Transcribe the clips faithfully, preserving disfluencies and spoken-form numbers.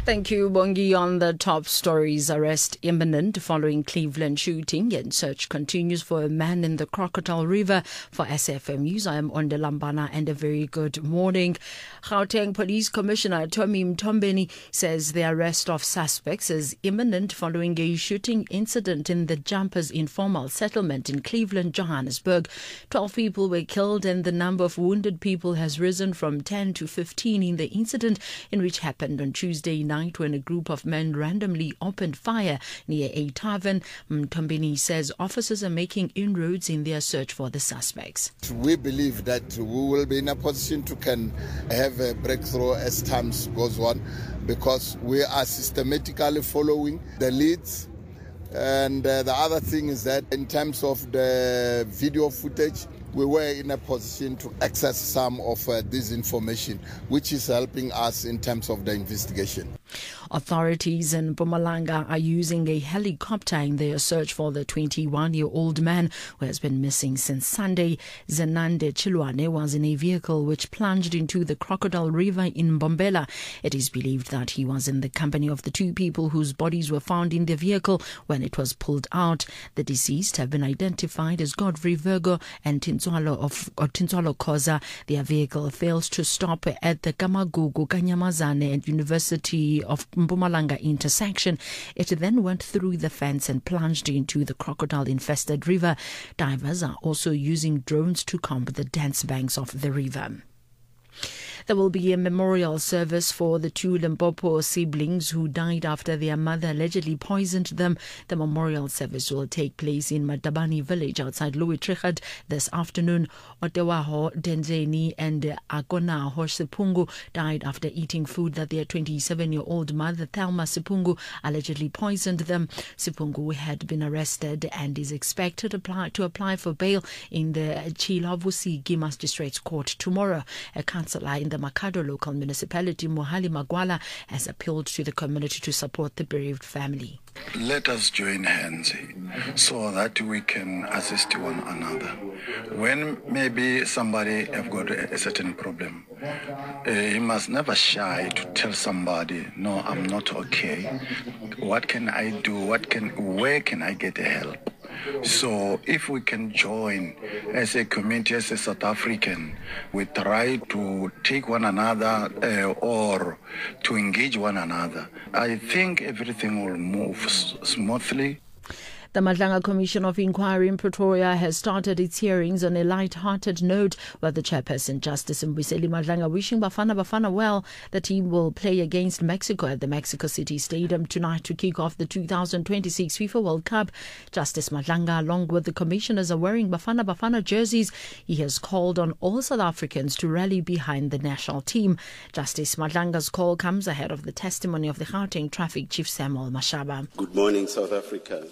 Thank you, Bongi. On the top stories, arrest imminent following Cleveland shooting and search continues for a man in the Crocodile River. For S F M News, I am Onde Lambana and a very good morning. Gauteng Police Commissioner Tommy Mtombeni says the arrest of suspects is imminent following a shooting incident in the Jumpers informal settlement in Cleveland, Johannesburg. Twelve people were killed and the number of wounded people has risen from ten to fifteen in the incident, in which happened on Tuesday night when a group of men randomly opened fire near a tavern. Mtombeni says officers are making inroads in their search for the suspects. We believe that we will be in a position to can have a breakthrough as time goes on, because we are systematically following the leads. And uh, the other thing is that in terms of the video footage, we were in a position to access some of uh, this information, which is helping us in terms of the investigation. Authorities in Mpumalanga are using a helicopter in their search for the twenty-one-year-old man who has been missing since Sunday. Zenande Chilwane was in a vehicle which plunged into the Crocodile River in Mbombela. It is believed that he was in the company of the two people whose bodies were found in the vehicle when it was pulled out. The deceased have been identified as Godfrey Virgo and Tintswalo of or Tintswalo Koza. Their vehicle fails to stop at the Kamagugu Kanyamazane and University of Mpumalanga intersection. It then went through the fence and plunged into the crocodile-infested river. Divers are also using drones to comb the dense banks of the river. There will be a memorial service for the two Limpopo siblings who died after their mother allegedly poisoned them. The memorial service will take place in Madabani village outside Louis Trichardt this afternoon. Otewaho Denzeni and Agonaho Sipungu died after eating food that their twenty-seven-year-old mother, Thelma Sipungu, allegedly poisoned them. Sipungu had been arrested and is expected to apply, to apply for bail in the Chilavusi Magistrates Court tomorrow. A councillor in the Makado local municipality, Mohali Magwala, has appealed to the community to support the bereaved family. Let us join hands so that we can assist one another. When maybe somebody have got a certain problem, uh, he must never shy to tell somebody, no, I'm not okay. What can I do? What can, where can I get help? So if we can join as a community, as a South African, we try to take one another uh, or to engage one another, I think everything will move s- smoothly. The Madlanga Commission of Inquiry in Pretoria has started its hearings on a light-hearted note, where the chairperson, Justice Mbuyiseli Madlanga, wishing Bafana Bafana well. The team will play against Mexico at the Mexico City Stadium tonight to kick off the two thousand twenty-six FIFA World Cup. Justice Madlanga, along with the commissioners, are wearing Bafana Bafana jerseys. He has called on all South Africans to rally behind the national team. Justice Madlanga's call comes ahead of the testimony of the Gauteng Traffic Chief Samuel Mashaba. Good morning, South Africa.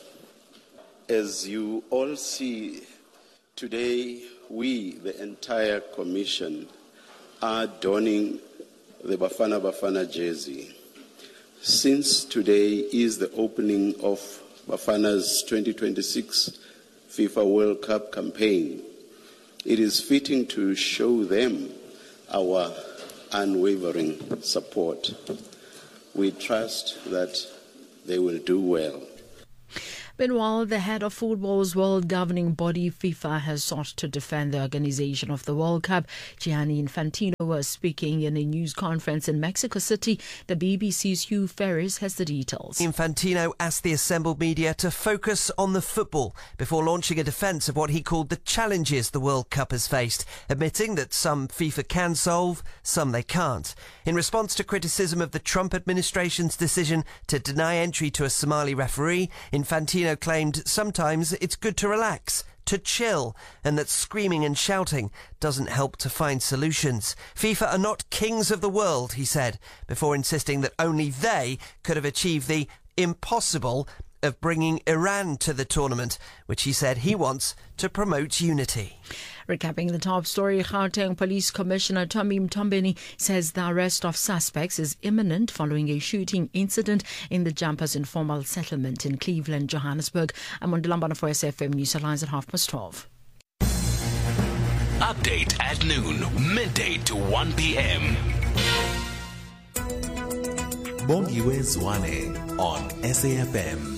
As you all see, today we, the entire Commission, are donning the Bafana Bafana jersey. Since today is the opening of Bafana's twenty twenty-six FIFA World Cup campaign, it is fitting to show them our unwavering support. We trust that they will do well. Meanwhile, the head of football's world governing body, FIFA, has sought to defend the organization of the World Cup. Gianni Infantino was speaking in a news conference in Mexico City. The B B C's Hugh Ferris has the details. Infantino asked the assembled media to focus on the football before launching a defence of what he called the challenges the World Cup has faced, admitting that some FIFA can solve, some they can't. In response to criticism of the Trump administration's decision to deny entry to a Somali referee, Infantino claimed sometimes it's good to relax, to chill, and that screaming and shouting doesn't help to find solutions. FIFA are not kings of the world, he said, before insisting that only they could have achieved the impossible of bringing Iran to the tournament, which he said he wants to promote unity. Recapping the top story, Gauteng Police Commissioner Tommy Mtombeni says the arrest of suspects is imminent following a shooting incident in the Jumpers informal settlement in Cleveland, Johannesburg. I'm on Delambana for S F M News Headlines at half past twelve. Update at noon, midday to one p.m. Bongiwe Zwane on S A F M.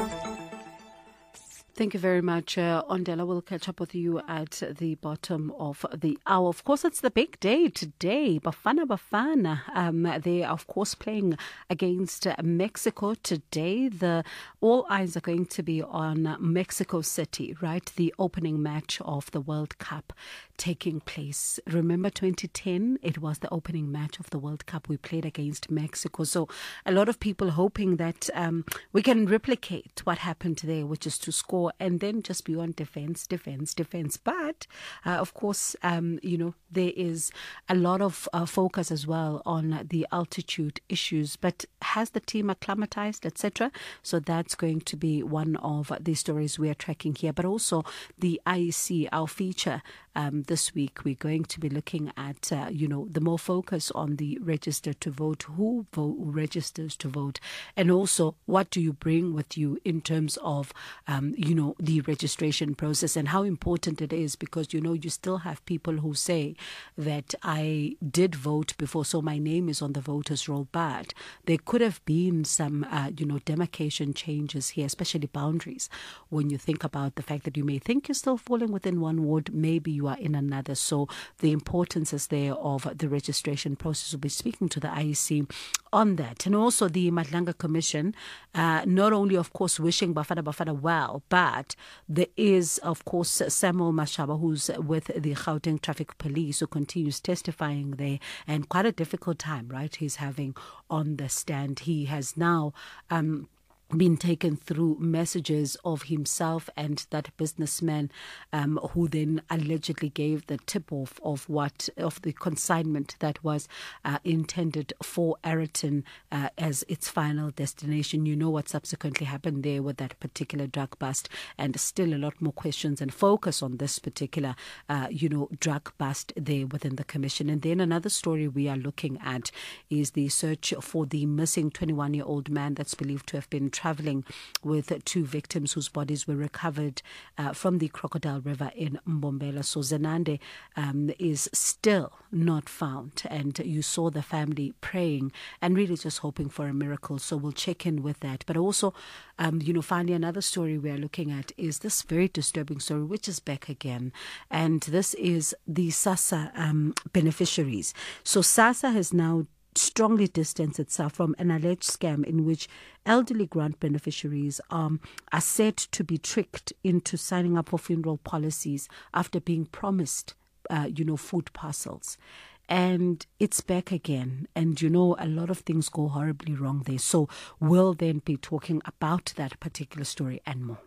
Thank you very much, uh, Ondela. We'll catch up with you at the bottom of the hour. Of course, it's the big day today. Bafana Bafana, um, they are, of course, playing against uh, Mexico today. The all eyes are going to be on Mexico City, right? The opening match of the World Cup taking place. Remember twenty ten? It was the opening match of the World Cup. We played against Mexico. So a lot of people hoping that um, we can replicate what happened there, which is to score and then just be on defense, defense, defense. But, uh, of course, um, you know, there is a lot of uh, focus as well on the altitude issues. But has the team acclimatized, et cetera? So that's going to be one of the stories we are tracking here. But also the I E C, our feature um, this week, we're going to be looking at, uh, you know, the more focus on the register to vote, who vote, registers to vote, and also what do you bring with you in terms of, um, you know, the registration process and how important it is, because, you know, you still have people who say that I did vote before, so my name is on the voters roll. But there could have been some, uh, you know, demarcation changes here, especially boundaries. When you think about the fact that you may think you're still falling within one ward, maybe you are in another. So the importance is there of the registration process. We'll be speaking to the I E C on that. And also the Madlanga Commission, uh, not only, of course, wishing Bafana Bafana well, but there is, of course, Samuel Mashaba, who's with the Gauteng Traffic Police, who continues testifying there, and quite a difficult time, right, he's having on the stand. He has now um been taken through messages of himself and that businessman um, who then allegedly gave the tip-off of what of the consignment that was uh, intended for Ayrton uh, as its final destination. You know what subsequently happened there with that particular drug bust, and still a lot more questions and focus on this particular, uh, you know, drug bust there within the commission. And then another story we are looking at is the search for the missing twenty-one-year-old man that's believed to have been traveling with two victims whose bodies were recovered uh, from the Crocodile River in Mbombela. So Zenande um, is still not found, and you saw the family praying and really just hoping for a miracle. So we'll check in with that. But also, um, you know, finally, another story we are looking at is this very disturbing story, which is back again. And this is the SASSA um, beneficiaries. So SASSA has now strongly distanced itself from an alleged scam in which elderly grant beneficiaries um, are said to be tricked into signing up for funeral policies after being promised, uh, you know, food parcels. And it's back again. And, you know, a lot of things go horribly wrong there. So we'll then be talking about that particular story and more.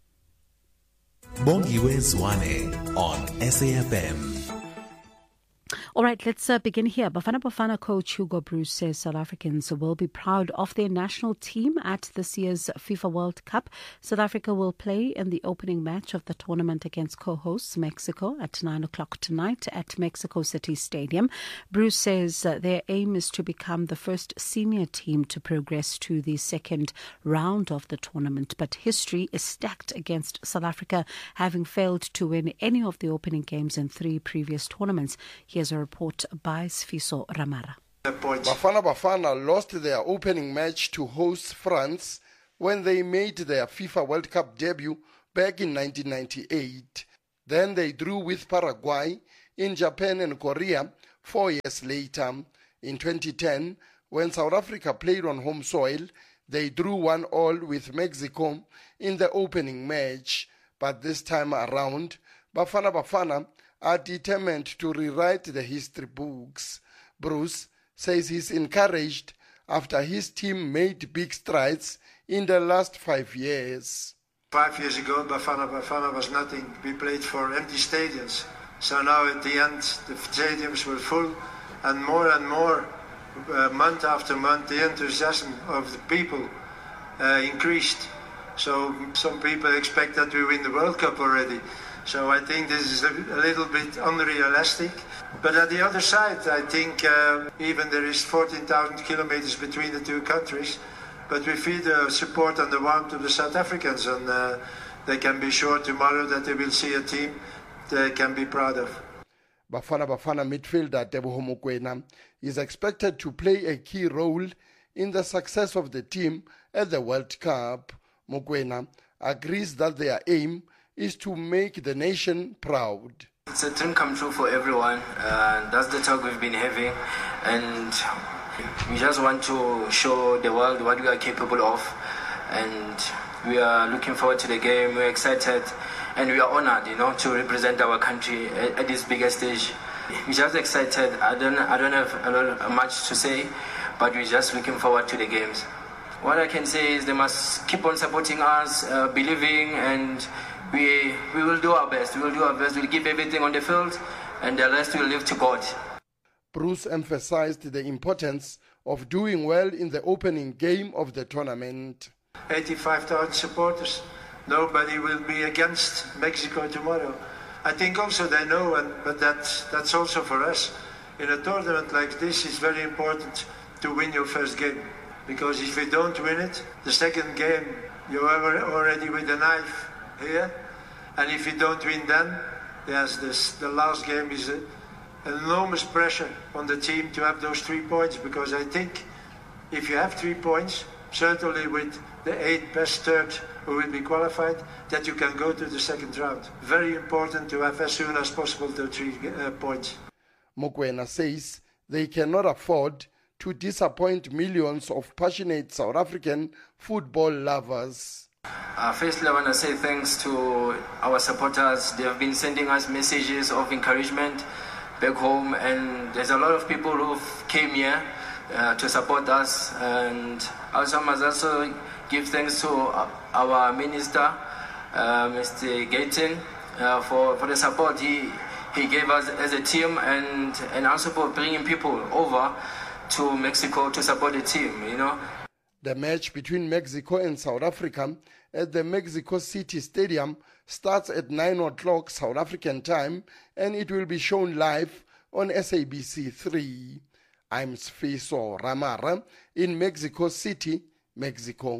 Bongiwe Zwane on S A F M. All right, let's uh, begin here. Bafana Bafana coach Hugo Broos says South Africans will be proud of their national team at this year's FIFA World Cup. South Africa will play in the opening match of the tournament against co-hosts Mexico at nine o'clock tonight at Mexico City Stadium. Broos says uh, their aim is to become the first senior team to progress to the second round of the tournament. But history is stacked against South Africa, having failed to win any of the opening games in three previous tournaments. Here's a report by Sfiso Ramara. Bafana Bafana lost their opening match to host France when they made their FIFA World Cup debut back in nineteen ninety-eight. Then they drew with Paraguay, in Japan and Korea four years later. In twenty ten, when South Africa played on home soil, they drew one all with Mexico in the opening match. But this time around, Bafana Bafana are determined to rewrite the history books. Broos says he's encouraged after his team made big strides in the last five years. Five years ago, Bafana Bafana was nothing. We played for empty stadiums. So now at the end, the stadiums were full, and more and more, uh, month after month, the enthusiasm of the people uh, increased. So some people expect that we win the World Cup already. So I think this is a, a little bit unrealistic. But at the other side, I think uh, even there is fourteen thousand kilometers between the two countries, but we feel the support and the warmth of the South Africans, and uh, they can be sure tomorrow that they will see a team they can be proud of. Bafana Bafana midfielder Teboho Mokoena is expected to play a key role in the success of the team at the World Cup. Mokoena agrees that their aim is to make the nation proud. It's a dream come true for everyone. Uh, that's the talk we've been having, and we just want to show the world what we are capable of, and we are looking forward to the game. We're excited, and we are honored, you know, to represent our country at, at this bigger stage. We're just excited. I don't, I don't have a lot, much to say, but we're just looking forward to the games. What I can say is they must keep on supporting us, uh, believing, and we we will do our best. We will do our best. We'll give everything on the field, and the rest will leave to God. Bruce emphasized the importance of doing well in the opening game of the tournament. eighty-five thousand supporters. Nobody will be against Mexico tomorrow. I think also they know, and, but that's, that's also for us. In a tournament like this, it's very important to win your first game. Because if you don't win it, the second game, you're already with a knife here. And if you don't win then, yes, this, the last game is a, enormous pressure on the team to have those three points. Because I think if you have three points, certainly with the eight best third who will be qualified, that you can go to the second round. Very important to have as soon as possible the three uh, points. Mokoena says they cannot afford to disappoint millions of passionate South African football lovers. Uh, firstly, I want to say thanks to our supporters. They have been sending us messages of encouragement back home, and there's a lot of people who came here uh, to support us. And also, I must also give thanks to our minister, uh, Mister Gayton, uh, for, for the support he, he gave us as a team, and, and also for bringing people over to Mexico to support the team, you know. The match between Mexico and South Africa at the Mexico City Stadium starts at nine o'clock South African time, and it will be shown live on S A B C three. I'm Sfiso Ramara in Mexico City, Mexico.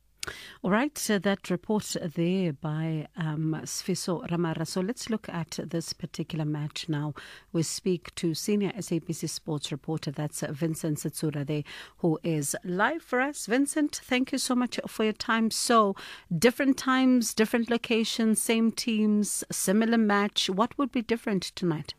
All right, so that report there by um, Sfiso Ramara. So let's look at this particular match now. We speak to senior S A B C Sports reporter, that's Vincent Setsura there, who is live for us. Vincent, thank you so much for your time. So different times, different locations, same teams, similar match. What would be different tonight?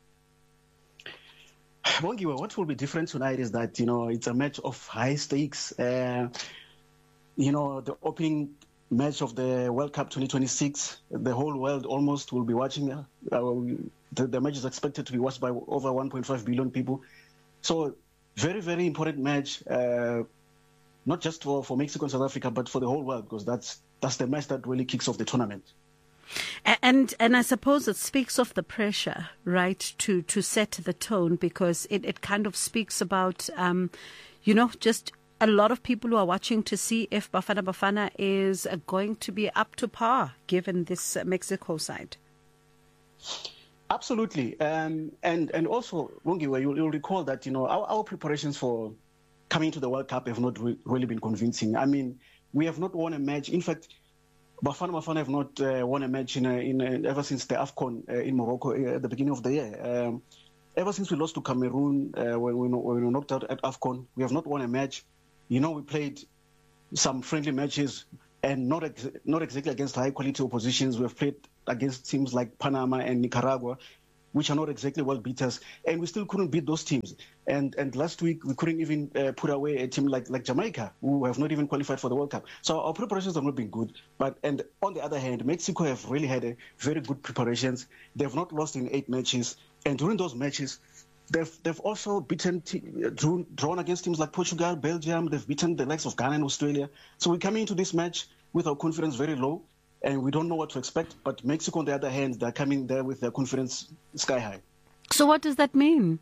Bongiwe, what will be different tonight is that, you know, it's a match of high stakes. Uh, You know, the opening match of the World Cup twenty twenty-six, the whole world almost will be watching. Uh, the, the match is expected to be watched by over one point five billion people. So very, very important match, uh, not just for, for Mexico and South Africa, but for the whole world, because that's that's the match that really kicks off the tournament. And and I suppose it speaks of the pressure, right, to, to set the tone, because it, it kind of speaks about, um, you know, just a lot of people who are watching to see if Bafana Bafana is going to be up to par given this Mexico side. Absolutely. Um, and, and also, Bongiwe, you'll, you'll recall that, you know, our, our preparations for coming to the World Cup have not re- really been convincing. I mean, we have not won a match. In fact, Bafana Bafana have not uh, won a match in, a, in a, ever since the AFCON uh, in Morocco at the beginning of the year. Um, ever since we lost to Cameroon uh, when, we, when we were knocked out at AFCON, we have not won a match. You know, we played some friendly matches and not ex- not exactly against high-quality oppositions. We have played against teams like Panama and Nicaragua, which are not exactly world beaters, and we still couldn't beat those teams. And and last week, we couldn't even uh, put away a team like, like Jamaica, who have not even qualified for the World Cup. So our preparations have not been good. But and on the other hand, Mexico have really had a very good preparations. They've not lost in eight matches, and during those matches, They've they've also beaten drawn, drawn against teams like Portugal, Belgium. They've beaten the likes of Ghana and Australia. So we're coming into this match with our confidence very low, and we don't know what to expect. But Mexico, on the other hand, they're coming there with their confidence sky high. So what does that mean?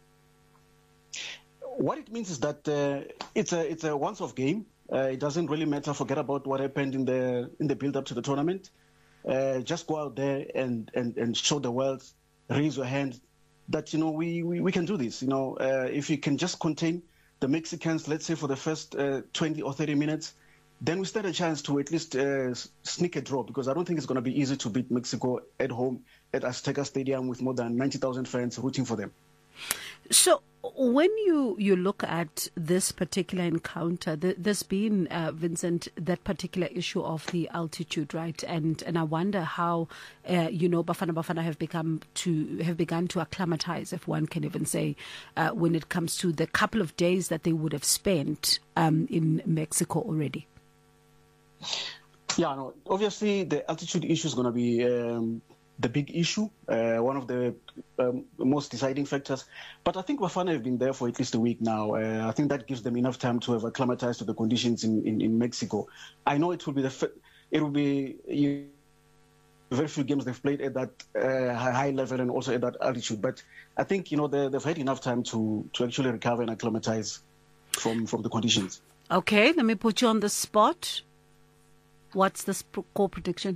What it means is that uh, it's a it's a once-off game. Uh, it doesn't really matter. Forget about what happened in the in the build-up to the tournament. Uh, just go out there and, and, and show the world, raise your hand, that, you know, we, we, we can do this. You know, uh, if you can just contain the Mexicans, let's say for the first uh, twenty or thirty minutes, then we stand a chance to at least uh, sneak a draw, because I don't think it's going to be easy to beat Mexico at home at Azteca Stadium with more than ninety thousand fans rooting for them. So when you, you look at this particular encounter, th- there's been, uh, Vincent, that particular issue of the altitude, right? And and I wonder how, uh, you know, Bafana Bafana have become to have begun to acclimatize, if one can even say, uh, when it comes to the couple of days that they would have spent um, in Mexico already. Yeah, no, obviously the altitude issue is going to be um, the big issue, uh, one of the um, most deciding factors. But I think Bafana have been there for at least a week now. Uh, I think that gives them enough time to have acclimatized to the conditions in, in, in Mexico. I know it will be the f- it will be you, very few games they've played at that uh, high level and also at that altitude. But I think you know they, they've had enough time to to actually recover and acclimatize from from the conditions. Okay, let me put you on the spot. What's the score prediction?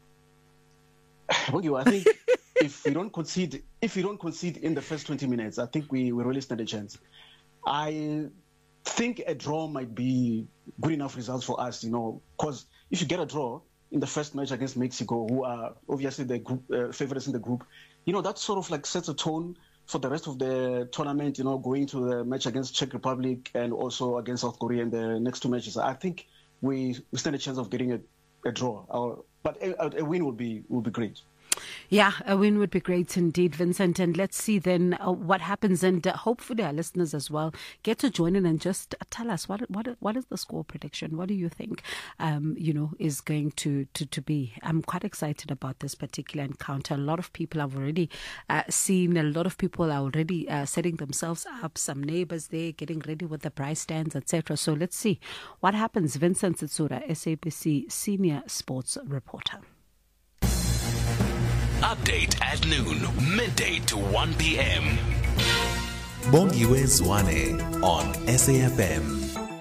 Well, I think if we don't concede, if we don't concede in the first twenty minutes, I think we, we really stand a chance. I think a draw might be good enough results for us, you know, because if you get a draw in the first match against Mexico, who are obviously the group uh, favorites in the group, you know, that sort of like sets a tone for the rest of the tournament, you know, going to the match against Czech Republic and also against South Korea in the next two matches. I think we, we stand a chance of getting a, a draw. Our, but a, a win would be would be great. Yeah, a win would be great indeed, Vincent. And let's see then uh, what happens. And uh, hopefully our listeners as well get to join in and just tell us what what what is the score prediction? What do you think, um, you know, is going to, to, to be? I'm quite excited about this particular encounter. A lot of people have already uh, seen, a lot of people are already uh, setting themselves up, some neighbors there getting ready with the prize stands, et cetera. So let's see what happens. Vincent Sitsura, S A B C senior sports reporter. Update at noon, midday to one p.m. Bongiwe Zwane on S A F M.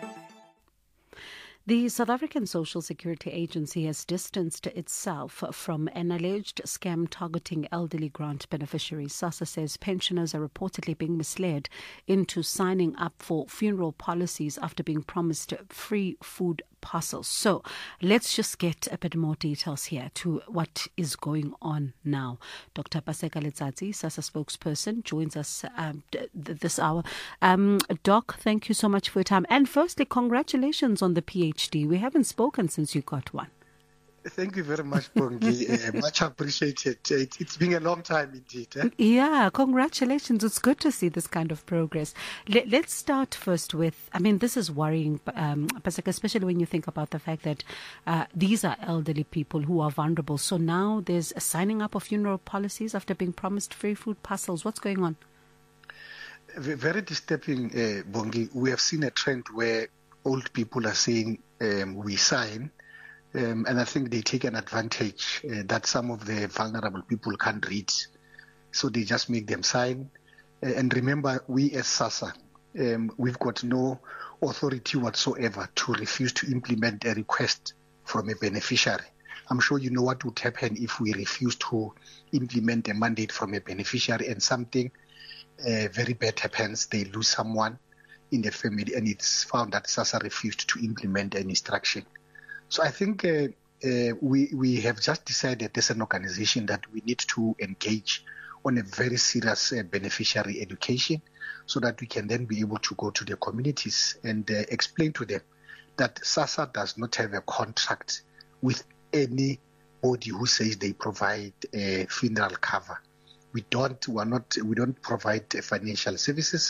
The South African Social Security Agency has distanced itself from an alleged scam targeting elderly grant beneficiaries. SASSA says pensioners are reportedly being misled into signing up for funeral policies after being promised free food parcels. So let's just get a bit more details here to what is going on now. Doctor Paseka Letsatsi, SASSA spokesperson, joins us um, d- this hour. Um, Doc, thank you so much for your time. And firstly, congratulations on the PhD. We haven't spoken since you got one. Thank you very much, Bongi. uh, much appreciated. It, it's been a long time indeed. Eh? Yeah, congratulations. It's good to see this kind of progress. Let, let's start first with, I mean, this is worrying, um, especially when you think about the fact that uh, these are elderly people who are vulnerable. So now there's a signing up of funeral policies after being promised free food parcels. What's going on? Very disturbing, uh, Bongi. We have seen a trend where old people are saying um, we sign. Um, and I think they take an advantage uh, that some of the vulnerable people can't read. So they just make them sign. Uh, and remember, we as SASSA, um, we've got no authority whatsoever to refuse to implement a request from a beneficiary. I'm sure you know what would happen if we refuse to implement a mandate from a beneficiary and something uh, very bad happens. They lose someone in the family and it's found that SASSA refused to implement an instruction. So I think uh, uh, we we have just decided as an organization that we need to engage on a very serious uh, beneficiary education so that we can then be able to go to the communities and uh, explain to them that SASSA does not have a contract with anybody who says they provide uh, funeral cover. We don't, we are not, we don't provide uh, financial services.